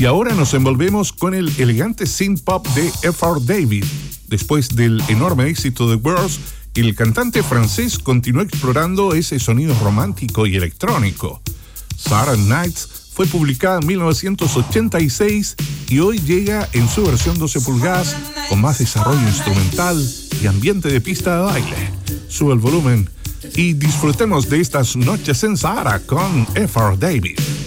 Y ahora nos envolvemos con el elegante synth pop de F.R. David. Después del enorme éxito de Girls, el cantante francés continuó explorando ese sonido romántico y electrónico. Saturday Nights fue publicada en 1986 y hoy llega en su versión 12 pulgadas con más desarrollo instrumental y ambiente de pista de baile. Sube el volumen y disfrutemos de estas noches en Sahara con F.R. David.